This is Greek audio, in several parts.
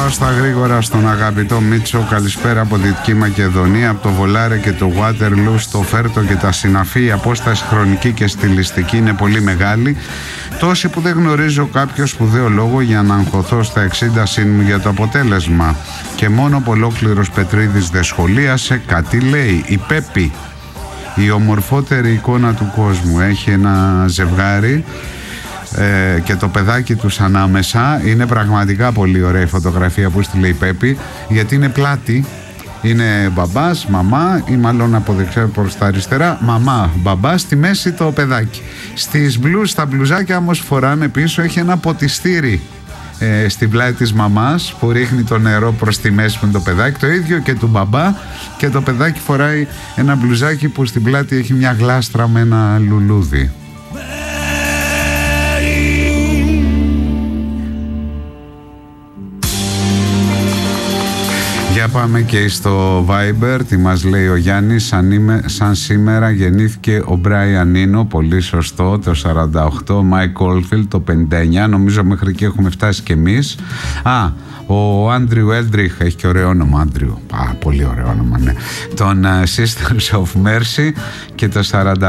πάω στα γρήγορα στον αγαπητό Μίτσο. Καλησπέρα από Δυτική Μακεδονία. Από το Βολάρε και το Waterloo στο Φέρτο και τα συναφή, η απόσταση χρονική και στιλιστική είναι πολύ μεγάλη. Τόση που δεν γνωρίζω κάποιο σπουδαίο λόγο για να αγχωθώ στα 60 συν μου για το αποτέλεσμα. Και μόνο που ολόκληρος Πετρίδης δεν σχολίασε, κάτι λέει. Η Πέπη, η ομορφότερη εικόνα του κόσμου, έχει ένα ζευγάρι και το παιδάκι τους ανάμεσα. Είναι πραγματικά πολύ ωραία η φωτογραφία που στείλε η Πέπη, γιατί είναι πλάτη. Είναι μπαμπάς, μαμά, ή μάλλον από δεξιά προς τα αριστερά, μαμά, μπαμπά, στη μέση το παιδάκι. Στα μπλουζάκια όμως φοράνε πίσω, έχει ένα ποτιστήρι στην πλάτη της μαμάς που ρίχνει το νερό προς τη μέση με το παιδάκι. Το ίδιο και του μπαμπά, και το παιδάκι φοράει ένα μπλουζάκι που στην πλάτη έχει μια γλάστρα με ένα λουλούδι. Για πάμε και στο Viber. Τι μας λέει ο Γιάννης? Σαν σήμερα γεννήθηκε ο Μπράιαν Ίνο, πολύ σωστό, το 48. Μάικ Όλφιλ το 59. Νομίζω μέχρι εκεί έχουμε φτάσει κι εμείς. Ο Άντριου Έλντριχ, έχει και ωραίο όνομα, Άντριου. Πολύ ωραίο όνομα, ναι. Τον Sisters of Mercy. Και το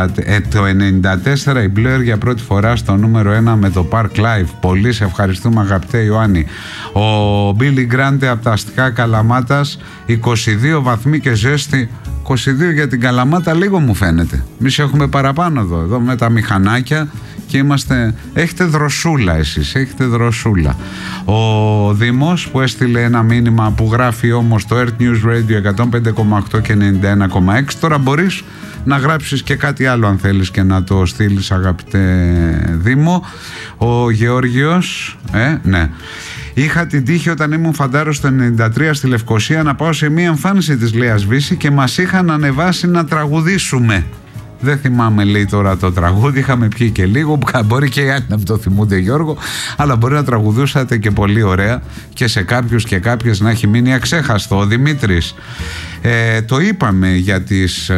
94 η Blair για πρώτη φορά στο νούμερο 1 με το Park Live. Πολύ σε ευχαριστούμε, αγαπητέ Ιωάννη. Ο Μπίλι Γκράντε από τα αστικά Καλαμάτας, 22 βαθμοί και ζέστη. 22 για την Καλαμάτα λίγο μου φαίνεται. Εμείς έχουμε παραπάνω εδώ με τα μηχανάκια και έχετε δροσούλα εσείς, έχετε δροσούλα. Ο Δήμος που έστειλε ένα μήνυμα που γράφει όμως το Earth News Radio 105,8 και 91,6. Τώρα μπορείς να γράψεις και κάτι άλλο αν θέλεις και να το στείλεις, αγαπητέ Δήμο. Ο Γεώργιος, ναι. Είχα την τύχη όταν ήμουν φαντάρος το 93 στη Λευκοσία να πάω σε μία εμφάνιση της Λέας Βύση και μας είχαν ανεβάσει να τραγουδήσουμε. Δεν θυμάμαι, λέει, τώρα το τραγούδι. Είχαμε πιει και λίγο. Μπορεί και οι άλλοι να το θυμούνται, Γιώργο, αλλά μπορεί να τραγουδούσατε και πολύ ωραία και σε κάποιους και κάποιες να έχει μείνει αξέχαστο. Ο Δημήτρης, το είπαμε για τις...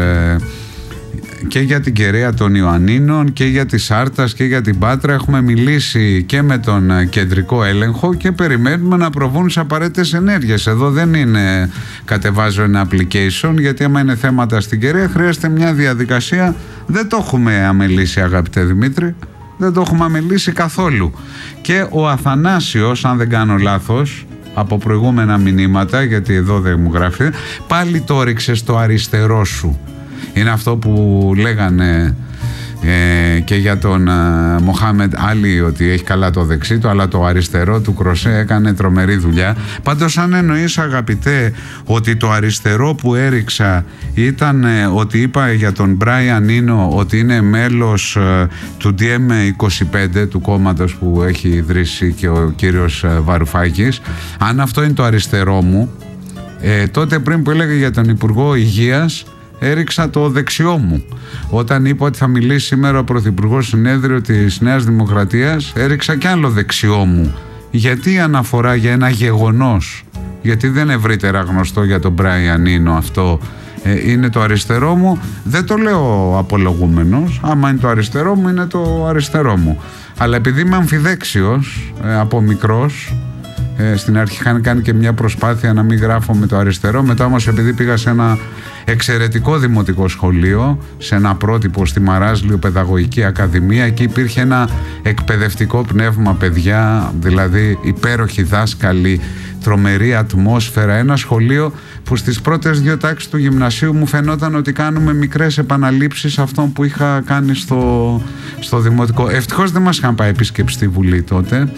και για την Κεραία των Ιωαννίνων και για τη Σάρτας και για την Πάτρα. Έχουμε μιλήσει και με τον κεντρικό έλεγχο και περιμένουμε να προβούν τις απαραίτητες ενέργειες. Εδώ δεν είναι κατεβάζω ένα application, γιατί άμα είναι θέματα στην Κεραία χρειάζεται μια διαδικασία. Δεν το έχουμε αμελήσει, αγαπητέ Δημήτρη, δεν το έχουμε αμελήσει καθόλου. Και ο Αθανάσιος, αν δεν κάνω λάθος, από προηγούμενα μηνύματα, γιατί εδώ δεν μου γράφει, πάλι το έριξε στο αριστερό σου. Είναι αυτό που λέγανε και για τον Μοχάμεντ Άλι, ότι έχει καλά το δεξί του, αλλά το αριστερό του κροσέ έκανε τρομερή δουλειά. Πάντως, αν εννοείς, αγαπητέ, ότι το αριστερό που έριξα ήταν ότι είπα για τον Μπράιαν Ίνο ότι είναι μέλος του DM25, του κόμματος που έχει ιδρύσει και ο κύριος Βαρουφάκης, αν αυτό είναι το αριστερό μου, τότε πριν που έλεγε για τον Υπουργό Υγείας, έριξα το δεξιό μου. Όταν είπα ότι θα μιλήσει σήμερα ο Πρωθυπουργός συνέδριο της Νέας Δημοκρατίας, έριξα κι άλλο δεξιό μου. Γιατί αναφορά για ένα γεγονός? Γιατί δεν είναι ευρύτερα γνωστό για τον Μπράιαν Ίνο αυτό? Είναι το αριστερό μου. Δεν το λέω απολογούμενος. Άμα είναι το αριστερό μου, είναι το αριστερό μου. Αλλά επειδή είμαι αμφιδέξιος από μικρός, στην αρχή είχαν κάνει και μια προσπάθεια να μην γράφω με το αριστερό. Μετά όμως, επειδή πήγα σε ένα εξαιρετικό δημοτικό σχολείο, σε ένα πρότυπο στη Μαράζλιο Παιδαγωγική Ακαδημία, εκεί υπήρχε ένα εκπαιδευτικό πνεύμα, παιδιά, δηλαδή υπέροχοι δάσκαλοι, τρομερή ατμόσφαιρα. Ένα σχολείο που στις πρώτες 2 τάξεις του γυμνασίου μου φαινόταν ότι κάνουμε μικρές επαναλήψεις αυτών που είχα κάνει στο δημοτικό. Ευτυχώς δεν μας είχαν πάει επίσκεψη στη Βουλή τότε.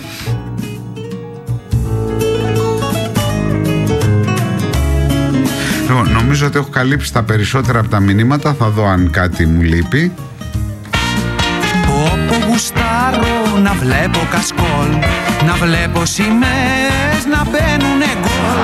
Νομίζω ότι έχω καλύψει τα περισσότερα από τα μηνύματα. Θα δω αν κάτι μου λείπει. Όπου γουστάρω να βλέπω κασκόλ, να βλέπω σημαίες να μπαίνουνε γκολ.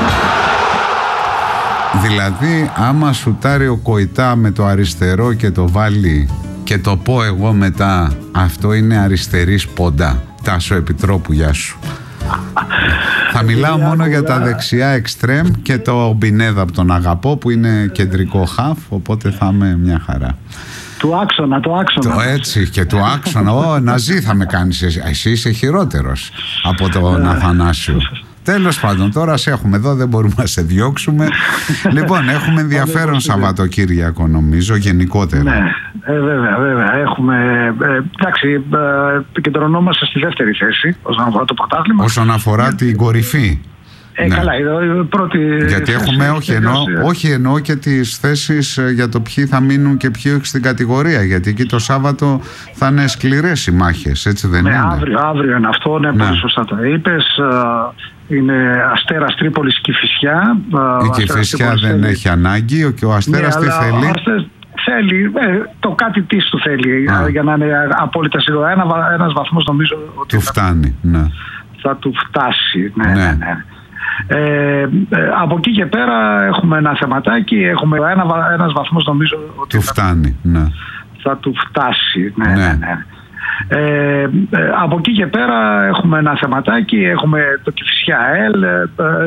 Δηλαδή, άμα σουτάρει ο Κοϊτά με το αριστερό και το βάλει και το πω εγώ μετά, αυτό είναι αριστερής πόντα. Τάσο Επιτρόπου, γεια σου. Θα μιλάω μόνο για τα δεξιά εξτρέμ και το Μπινέδα από τον αγαπώ που είναι κεντρικό χαφ, οπότε θα είμαι μια χαρά. Του άξονα. Έτσι και του άξονα. Ναζί θα με κάνεις εσύ. Εσύ είσαι χειρότερος από τον Αθανάσιο. Τέλος πάντων, τώρα σε έχουμε εδώ, δεν μπορούμε να σε διώξουμε. Λοιπόν, έχουμε ενδιαφέρον Σαββατοκύριακο, νομίζω, γενικότερα. Ναι, βέβαια. Έχουμε, εντάξει, επικεντρωνόμαστε στη δεύτερη θέση όσον αφορά το πρωτάθλημα. Όσον αφορά την κορυφή. Ναι. Καλά, η πρώτη. Γιατί έχουμε, όχι εννοώ και τις θέσεις για το ποιοι θα μείνουν και ποιοι όχι στην κατηγορία. Γιατί εκεί το Σάββατο θα είναι σκληρές οι μάχες, έτσι δεν είναι? Αύριο είναι αυτό, ναι, πολύ σωστά το είπες. Είναι Αστέρας Τρίπολης Κηφισιά. Η Κηφισιά δεν έχει ανάγκη, και ο Αστέρας τι θέλει? Θέλει, το κάτι της του θέλει, για να είναι απόλυτα σίγουρο. Ένας βαθμός νομίζω ότι του φτάνει, ναι. Θα του φτάσει, ναι. Από εκεί και πέρα έχουμε ένα θεματάκι, έχουμε ένας βαθμός νομίζω ότι του φτάνει, ναι. Θα του φτάσει, ναι. Από εκεί και πέρα έχουμε ένα θεματάκι, έχουμε το Κηφισιά ΑΕΛ,